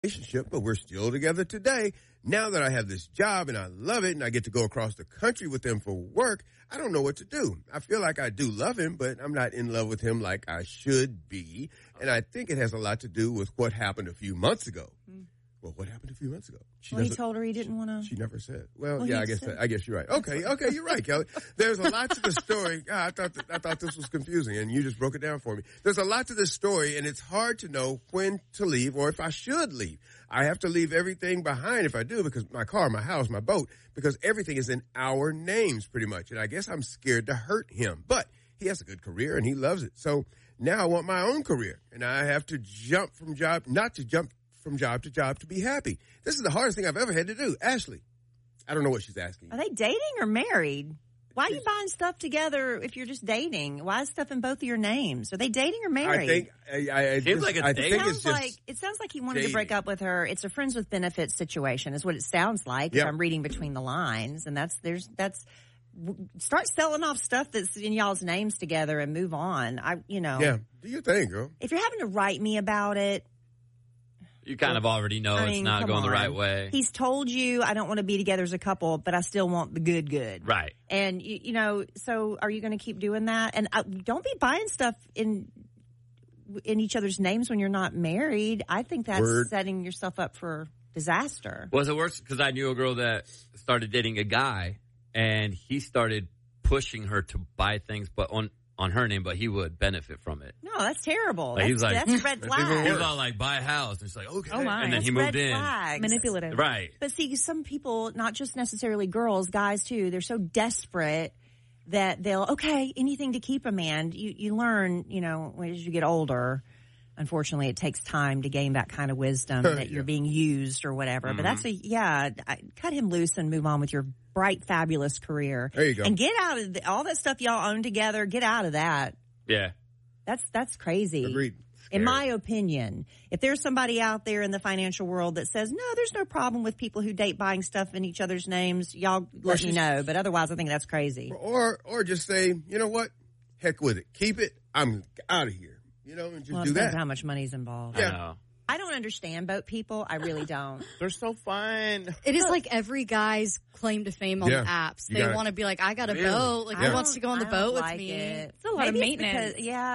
relationship, but we're still together today. Now that I have this job and I love it and I get to go across the country with him for work, I don't know what to do. I feel like I do love him, but I'm not in love with him like I should be. And I think it has a lot to do with what happened a few months ago. Well, what happened a few months ago? He told her he didn't want to. She never said. Well, yeah, I guess you're right. Okay, you're right, Kelly. There's a lot to the story. God, I thought this was confusing, and you just broke it down for me. There's a lot to this story, and it's hard to know when to leave or if I should leave. I have to leave everything behind if I do, because my car, my house, my boat, because everything is in our names pretty much, and I guess I'm scared to hurt him. But he has a good career, and he loves it. So now I want my own career, and I have to jump from job to job to be happy. This is the hardest thing I've ever had to do. Ashley, I don't know what she's asking. Are they dating or married? Why are you buying stuff together if you're just dating? Why is stuff in both of your names? Are they dating or married? It sounds like he wanted to break up with her. It's a friends with benefits situation is what it sounds like. Yep. If I'm reading between the lines, and that's start selling off stuff that's in y'all's names together and move on. Yeah, do your thing, girl. If you're having to write me about it, you kind of already know it's not going the right way. He's told you, I don't want to be together as a couple, but I still want the good. Right. And, so are you going to keep doing that? And don't be buying stuff in each other's names when you're not married. I think that's setting yourself up for disaster. Well, it works because I knew a girl that started dating a guy, and he started pushing her to buy things, but on her name, but he would benefit from it. No, that's terrible. That's a red flag. He was all like, buy a house. And she's like, okay. Oh my, and then he moved in. Flags. Manipulative. Right. But see, some people, not just necessarily girls, guys too, they're so desperate that anything to keep a man. You learn, as you get older. Unfortunately, it takes time to gain that kind of wisdom that you're being used or whatever. Mm-hmm. But cut him loose and move on with your bright, fabulous career. There you go. And get out of all that stuff y'all own together. Get out of that. Yeah. That's crazy. Agreed. In my opinion, if there's somebody out there in the financial world that says, no, there's no problem with people who date buying stuff in each other's names, y'all let me know. But otherwise, I think that's crazy. Or just say, you know what? Heck with it. Keep it. I'm out of here. And just do that. How much money's involved. Yeah. I don't understand boat people. I really don't. They're so fun. It is like every guy's claim to fame on the apps. They want to be like, I got a boat. Like, who wants to go on the boat with me? It's a lot of maintenance.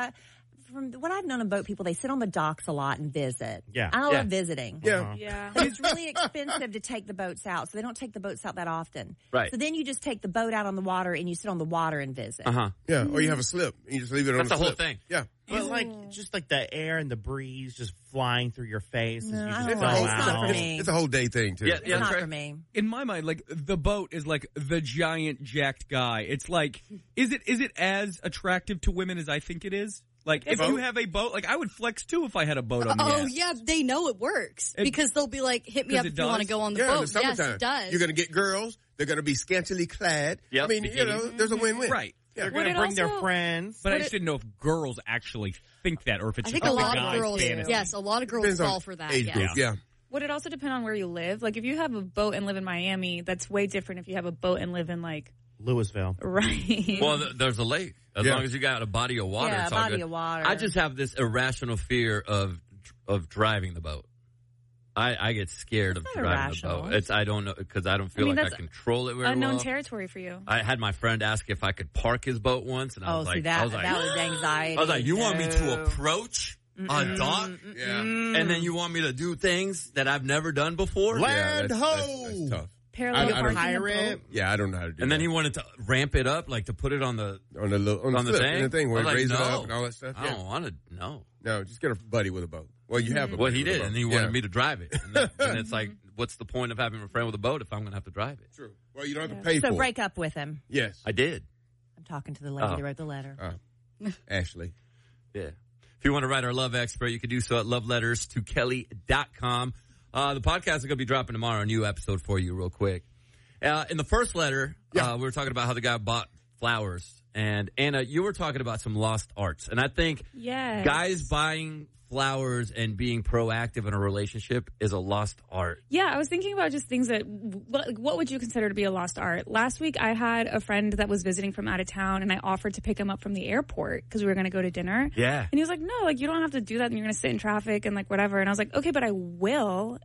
From what I've known of boat people, they sit on the docks a lot and visit. Yeah. I love visiting. Yeah. But it's really expensive to take the boats out, so they don't take the boats out that often. Right. So then you just take the boat out on the water and you sit on the water and visit. Uh-huh. Yeah, or you have a slip. And you just leave it on the slip. That's the whole thing. Yeah. But just like the air and the breeze just flying through your face as you just it's go not out. for me. It's a whole day thing, too. Yeah, It's not for me. In my mind, like, the boat is like the giant jacked guy. It's like, is it as attractive to women as I think it is? Like, if you have a boat, like, I would flex, too, if I had a boat on the ass. Yeah, they know it works. Because they'll be like, hit me up if you want to go on the boat. In the summertime. Yes, it does. You're going to get girls. They're going to be scantily clad. Yep. I mean, there's a win-win. Right. They're going to bring their friends. But I just didn't know if girls actually think that, or if it's I just think a a lot guy's of girls, fantasy. yes, a lot of girls fall for that. Age group, yeah. Would it also depend on where you live? Like, if you have a boat and live in Miami, that's way different if you have a boat and live in, like... Louisville. Right. Well, there's a lake. As long as you got a body of water, it's all body good. of water. I just have this irrational fear of driving the boat. I get scared of driving the boat. I don't know, because I don't feel like I control it very well. Unknown territory for you. I had my friend ask if I could park his boat once, and I was like, that was anxiety. I was like, you want me to approach a dock? Yeah. And then you want me to do things that I've never done before? Land ho! That's tough. Parallel I don't parking. Yeah, I don't know how to do that. And then he wanted to ramp it up, like to put it on the thing where I was you raise it no. up and all that stuff. I don't want to. No, just get a buddy with a boat. Well, you have a buddy Well, he with a did, boat. and he wanted me to drive it. And it's like, what's the point of having a friend with a boat if I'm going to have to drive it? True. Well, you don't have to pay for it. So break up with him. Yes. I did. I'm talking to the lady that wrote the letter. Ashley. Yeah. If you want to write our love expert, you can do so at loveletterstokeli.com. The podcast is going to be dropping tomorrow, a new episode for you real quick. In the first letter, we were talking about how the guy bought flowers. And Anna, you were talking about some lost arts. And I think guys buying flowers and being proactive in a relationship is a lost art. Yeah, I was thinking about just things that, what would you consider to be a lost art? Last week, I had a friend that was visiting from out of town, and I offered to pick him up from the airport because we were going to go to dinner. Yeah. And he was like, no, like, you don't have to do that, and you're going to sit in traffic and, like, whatever. And I was like, okay, but I will.